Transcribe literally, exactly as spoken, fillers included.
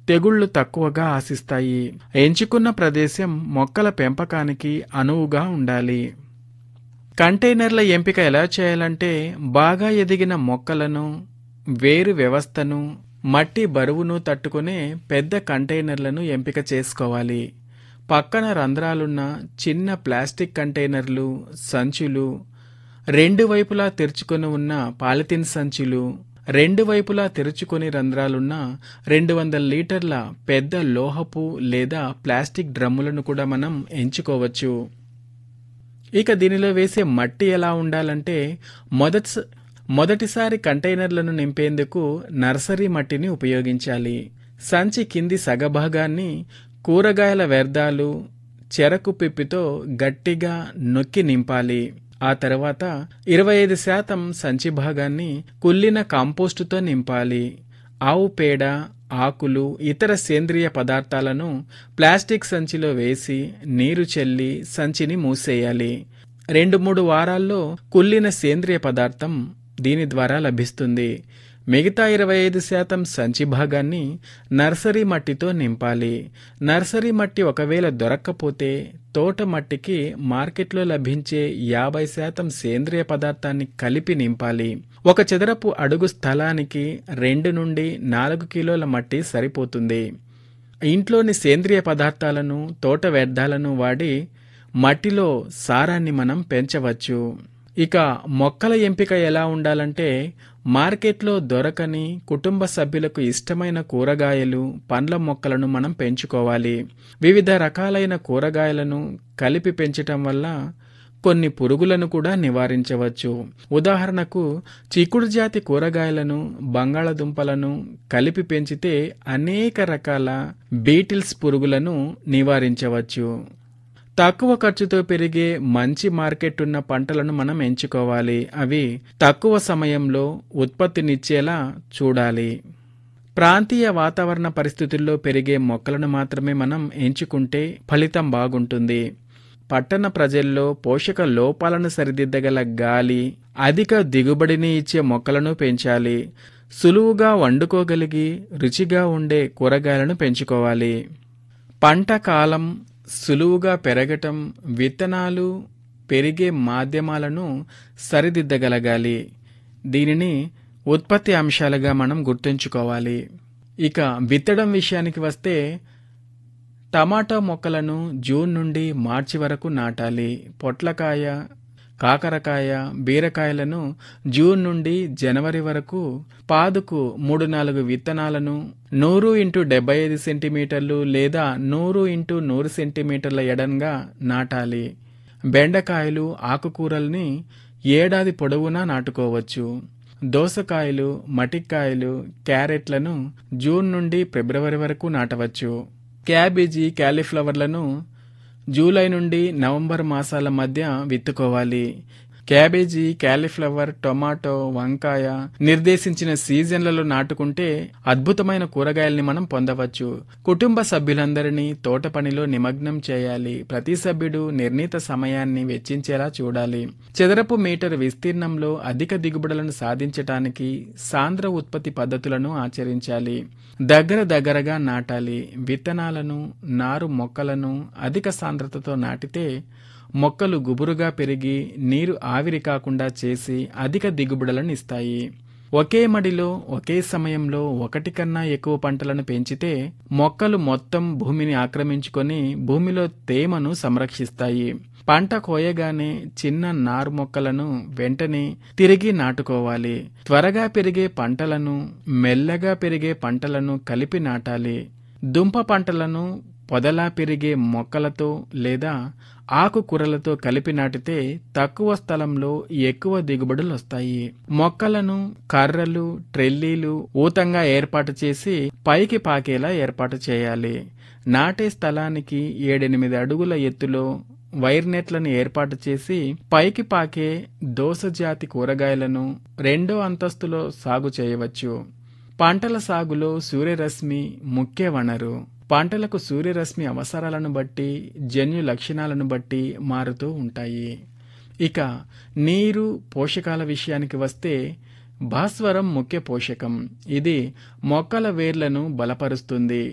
తెగుళ్లు తక్కువగా ఆశిస్తాయి. ఎంచుకున్న ప్రదేశం మొక్కల పెంపకానికి అనువుగా ఉండాలి. కంటైనర్ల ఎంపిక ఎలా చేయాలంటే, బాగా ఎదిగిన మొక్కలను, వేరు వ్యవస్థను, మట్టి బరువును తట్టుకునే పెద్ద కంటైనర్లను ఎంపిక చేసుకోవాలి. పక్కన రంధ్రాలున్న చిన్న ప్లాస్టిక్ కంటైనర్లు, సంచులు, రెండు వైపులా తెరుచుకొని ఉన్న పాలిథిన్ సంచులు, రెండు వైపులా తెరుచుకొని రంధ్రాలున్న రెండు వందల లీటర్ల పెద్ద లోహపు లేదా ప్లాస్టిక్ డ్రమ్ములను కూడా మనం ఎంచుకోవచ్చు. ఇక దీనిలో వేసే మట్టి ఎలా ఉండాలంటే, మొదటి మొదటిసారి కంటైనర్లను నింపేందుకు నర్సరీ మట్టిని ఉపయోగించాలి. సంచి కింది సగభాగాన్ని కూరగాయల వ్యర్థాలు, చెరకు పిప్పితో గట్టిగా నొక్కి నింపాలి. ఆ తర్వాత ఇరవై ఐదు శాతం సంచి భాగాన్ని కుళ్ళిన కాంపోస్టుతో నింపాలి. ఆవు పేడ, ఆకులు, ఇతర సేంద్రియ పదార్థాలను ప్లాస్టిక్ సంచిలో వేసి నీరు చల్లి సంచిని మూసేయాలి. రెండు మూడు వారాల్లో కుళ్ళిన సేంద్రియ పదార్థం దీని ద్వారా లభిస్తుంది. మిగతా ఇరవై ఐదు శాతం సంచి భాగాన్ని నర్సరీ మట్టితో నింపాలి. నర్సరీ మట్టి ఒకవేళ దొరక్కపోతే తోట మట్టికి మార్కెట్లో లభించే యాభై శాతం సేంద్రియ పదార్థాన్ని కలిపి నింపాలి. ఒక చదరపు అడుగు స్థలానికి రెండు నుండి నాలుగు కిలోల మట్టి సరిపోతుంది. ఇంట్లోని సేంద్రియ పదార్థాలను, తోట వ్యర్థాలను వాడి మట్టిలో సారాన్ని మనం పెంచవచ్చు. ఇక మొక్కల ఎంపిక ఎలా ఉండాలంటే, మార్కెట్లో దొరకని, కుటుంబ సభ్యులకు ఇష్టమైన కూరగాయలు, పండ్ల మొక్కలను మనం పెంచుకోవాలి. వివిధ రకాలైన కూరగాయలను కలిపి పెంచటం వల్ల కొన్ని పురుగులను కూడా నివారించవచ్చు. ఉదాహరణకు చిక్కుడు జాతి కూరగాయలను, బంగాళదుంపలను కలిపి పెంచితే అనేక రకాల బీటిల్స్ పురుగులను నివారించవచ్చు. తక్కువ ఖర్చుతో పెరిగే మంచి మార్కెట్ ఉన్న పంటలను మనం ఎంచుకోవాలి. అవి తక్కువ సమయంలో ఉత్పత్తినిచ్చేలా చూడాలి. ప్రాంతీయ వాతావరణ పరిస్థితుల్లో పెరిగే మొక్కలను మాత్రమే మనం ఎంచుకుంటే ఫలితం బాగుంటుంది. పట్టణ ప్రజల్లో పోషక లోపాలను సరిదిద్దగల గాలి, అధిక దిగుబడిని ఇచ్చే మొక్కలను పెంచాలి. సులువుగా వండుకోగలిగి రుచిగా ఉండే కూరగాయలను పెంచుకోవాలి. పంట కాలం, సులువుగా పెరగటం, విత్తనాలు, పెరిగే మాధ్యమాలను సరిదిద్దగలగాలి. దీనిని ఉత్పత్తి అంశాలుగా మనం గుర్తుంచుకోవాలి. ఇక విత్తడం విషయానికి వస్తే, టమాటా మొక్కలను జూన్ నుండి మార్చి వరకు నాటాలి. పొట్లకాయ, కాకరకాయ, బీరకాయలను జూన్ నుండి జనవరి వరకు పాదుకు మూడు నాలుగు విత్తనాలను నూరు ఇంటూ డెబ్బై ఐదు సెంటీమీటర్లు లేదా నూరు ఇంటూ నూరు సెంటీమీటర్ల ఎడంగా నాటాలి. బెండకాయలు, ఆకుకూరల్ని ఏడాది పొడవునా నాటుకోవచ్చు. దోసకాయలు, మటికాయలు, క్యారెట్లను జూన్ నుండి ఫిబ్రవరి వరకు నాటవచ్చు. క్యాబేజీ, క్యాలీఫ్లవర్లను జూలై నుండి నవంబర్ మాసాల మధ్య విత్తుకోవాలి. క్యాబేజీ, క్యాలీఫ్లవర్, టొమాటో, వంకాయ నిర్దేశించిన సీజన్లలో నాటుకుంటే అద్భుతమైన కూరగాయల్ని మనం పొందవచ్చు. కుటుంబ సభ్యులందరినీ తోట పనిలో నిమగ్నం చేయాలి. ప్రతి సభ్యుడు నిర్ణీత సమయాన్ని వెచ్చించేలా చూడాలి. చదరపు మీటరు విస్తీర్ణంలో అధిక దిగుబడులను సాధించటానికి సాంద్ర ఉత్పత్తి పద్ధతులను ఆచరించాలి. దగ్గర దగ్గరగా నాటాలి. విత్తనాలను, నారు మొక్కలను అధిక సాంద్రతతో నాటితే మొక్కలు గుబురుగా పెరిగి నీరు ఆవిరి కాకుండా చేసి అధిక దిగుబడులను ఇస్తాయి. ఒకే మడిలో ఒకే సమయంలో ఒకటి కన్నా ఎక్కువ పంటలను పెంచితే మొక్కలు మొత్తం భూమిని ఆక్రమించుకొని భూమిలో తేమను సంరక్షిస్తాయి. పంట కోయగానే చిన్న నారు మొక్కలను వెంటనే తిరిగి నాటుకోవాలి. త్వరగా పెరిగే పంటలను, మెల్లగా పెరిగే పంటలను కలిపి నాటాలి. దుంప పంటలను పొదలా పెరిగే మొక్కలతో లేదా ఆకుకూరలతో కలిపి నాటితే తక్కువ స్థలంలో ఎక్కువ దిగుబడులు వస్తాయి. మొక్కలను కర్రలు, ట్రెల్లీలు ఊతంగా ఏర్పాటు చేసి పైకి పాకేలా ఏర్పాటు చేయాలి. నాటే స్థలానికి ఏడెనిమిది అడుగుల ఎత్తులో వైర్ నెట్లను ఏర్పాటు చేసి పైకి పాకే దోస జాతి కూరగాయలను రెండో అంతస్తులో సాగు చేయవచ్చు. పంటల సాగులో సూర్యరశ్మి ముఖ్య వనరు. పంటలకు సూర్యరశ్మి అవసరాలను బట్టి, జన్యు లక్షణాలను బట్టి మారుతూ ఉంటాయి. ఇక నీరు, పోషకాల విషయానికి వస్తే భాస్వరం ముఖ్య పోషకం. ఇది మొక్కల వేర్లను బలపరుస్తుంది.